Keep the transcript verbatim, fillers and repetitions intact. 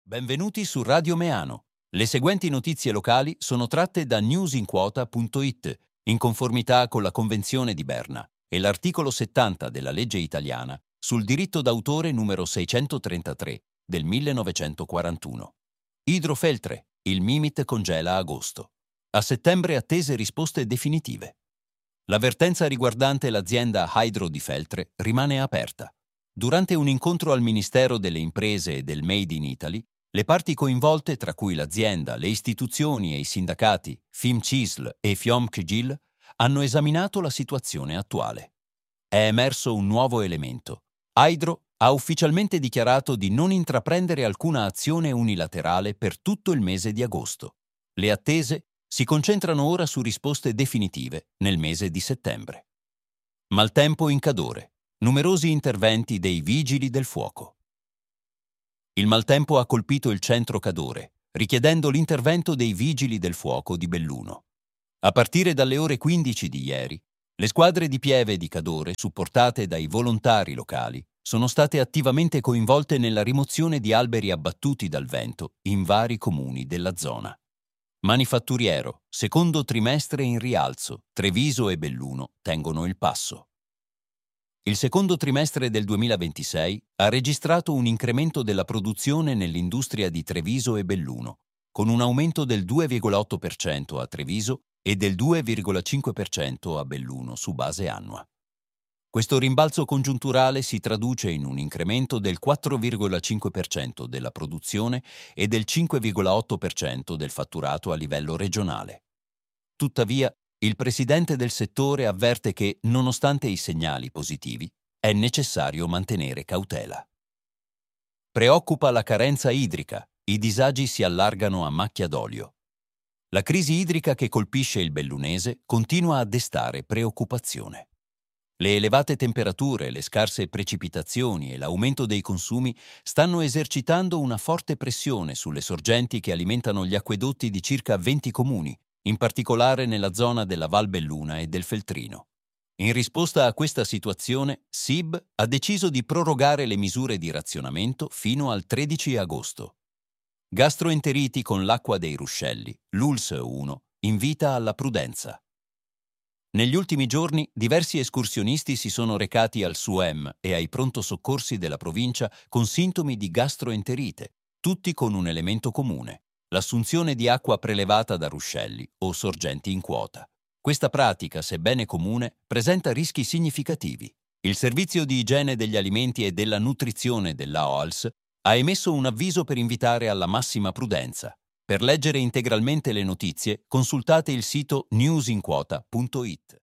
Benvenuti su Radio Meano. Le seguenti notizie locali sono tratte da newsinquota punto it, in conformità con la Convenzione di Berna e l'articolo settanta della legge italiana sul diritto d'autore numero seicentotrentatré del millenovecentoquarantuno. Idrofeltre, il Mimit congela agosto. A settembre attese risposte definitive. L'avvertenza riguardante l'azienda Hydro di Feltre rimane aperta. Durante un incontro al Ministero delle Imprese e del Made in Italy, le parti coinvolte, tra cui l'azienda, le istituzioni e i sindacati FIMCISL e FIOM-CGIL, hanno esaminato la situazione attuale. È emerso un nuovo elemento. Hydro ha ufficialmente dichiarato di non intraprendere alcuna azione unilaterale per tutto il mese di agosto. Le attese si concentrano ora su risposte definitive nel mese di settembre. Maltempo in Cadore. Numerosi interventi dei Vigili del Fuoco. Il maltempo ha colpito il centro Cadore, richiedendo l'intervento dei Vigili del Fuoco di Belluno. A partire dalle ore quindici di ieri, le squadre di Pieve di Cadore, supportate dai volontari locali, sono state attivamente coinvolte nella rimozione di alberi abbattuti dal vento in vari comuni della zona. Manifatturiero, secondo trimestre in rialzo, Treviso e Belluno tengono il passo. Il secondo trimestre del duemilaventisei ha registrato un incremento della produzione nell'industria di Treviso e Belluno, con un aumento del due virgola otto per cento a Treviso e del due virgola cinque per cento a Belluno su base annua. Questo rimbalzo congiunturale si traduce in un incremento del quattro virgola cinque per cento della produzione e del cinque virgola otto per cento del fatturato a livello regionale. Tuttavia, il presidente del settore avverte che, nonostante i segnali positivi, è necessario mantenere cautela. Preoccupa la carenza idrica, i disagi si allargano a macchia d'olio. La crisi idrica che colpisce il bellunese continua a destare preoccupazione. Le elevate temperature, le scarse precipitazioni e l'aumento dei consumi stanno esercitando una forte pressione sulle sorgenti che alimentano gli acquedotti di circa venti comuni, in particolare nella zona della Val Belluna e del Feltrino. In risposta a questa situazione, S I B ha deciso di prorogare le misure di razionamento fino al tredici agosto. Gastroenteriti con l'acqua dei ruscelli, l'U L S uno, invita alla prudenza. Negli ultimi giorni diversi escursionisti si sono recati al SUEM e ai pronto soccorsi della provincia con sintomi di gastroenterite, tutti con un elemento comune: l'assunzione di acqua prelevata da ruscelli o sorgenti in quota. Questa pratica, sebbene comune, presenta rischi significativi. Il Servizio di Igiene degli Alimenti e della Nutrizione della O A L S ha emesso un avviso per invitare alla massima prudenza. Per leggere integralmente le notizie, consultate il sito newsinquota punto it.